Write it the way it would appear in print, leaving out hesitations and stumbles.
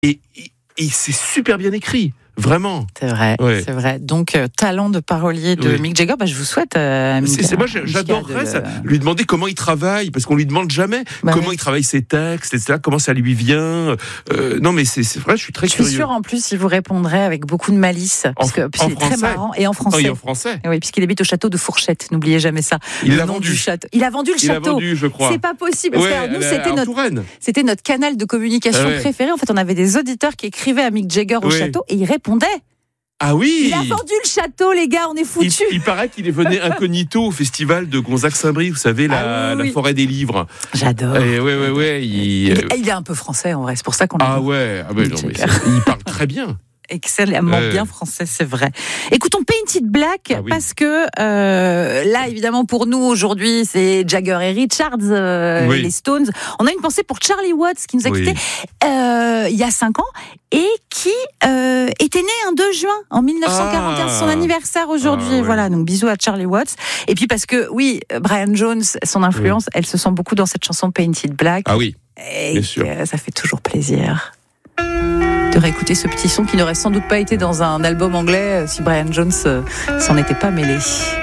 et c'est super bien écrit. Vraiment. C'est vrai, Ouais. c'est vrai. Donc, talent de parolier de Mick Jagger, je vous souhaite... Moi, j'adorerais ça, lui demander comment il travaille, parce qu'on lui demande jamais comment il travaille ses textes, etc., comment ça lui vient. Non, mais c'est vrai, je suis très curieux. Je suis sûre, en plus, il vous répondrait avec beaucoup de malice, parce qu'il est très marrant, et en français. Et en français. Oui, puisqu'il habite au château de Fourchette, n'oubliez jamais ça. Il l'a vendu. Il a vendu le château. Il a vendu, je crois. C'est pas possible, parce que nous, c'était notre canal de communication préféré. En fait, on avait des auditeurs qui écrivaient à Mick Jagger au château, et il répondait. Ah oui! Il a vendu le château, les gars, on est foutus. Il paraît qu'il est venu incognito au festival de Gonzague-Saint-Brieuc, vous savez, la forêt des livres. J'adore. Il est un peu français, en vrai, c'est pour ça qu'on l'a. Il parle très bien. Excellemment bien français, c'est vrai. Écoutons Painted Black, parce que là, évidemment, pour nous, aujourd'hui, c'est Jagger et Richards, les Stones. On a une pensée pour Charlie Watts, qui nous a quittés il y a 5 ans, et qui était né un 2 juin, en 1941, son anniversaire aujourd'hui. Voilà, donc bisous à Charlie Watts. Et puis parce que, Brian Jones, son influence, elle se sent beaucoup dans cette chanson Painted Black. Ah oui, et bien sûr. Ça fait toujours plaisir de réécouter ce petit son qui n'aurait sans doute pas été dans un album anglais si Brian Jones s'en était pas mêlé.